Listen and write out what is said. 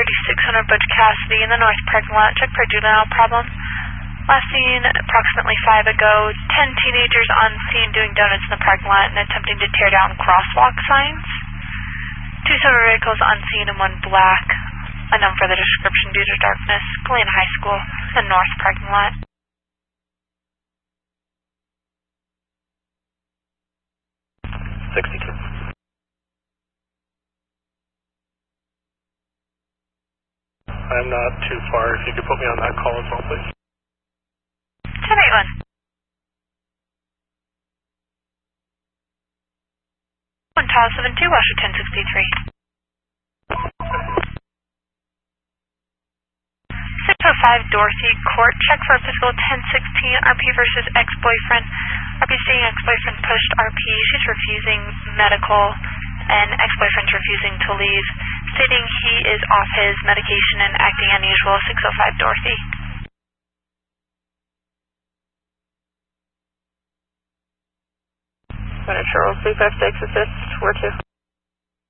3600 Butch Cassidy in the north parking lot. Check for juvenile problem. Last seen approximately 5 ago. 10 teenagers on scene doing donuts in the parking lot and attempting to tear down crosswalk signs. 2 silver vehicles on scene and 1 black. Unknown further description due to darkness. Galena High School, the north parking lot. I'm not too far. If you could put me on that call as well, please. 1081. 1 Tile 72, Washington 63. 605 Dorothy Court. Check for physical 1016 RP versus ex-boyfriend. RP seeing ex-boyfriend pushed RP. She's refusing medical and ex-boyfriend's refusing to leave, stating he is off his medication and acting unusual. 605 Dorothy. Center Charles 356 assist, where to?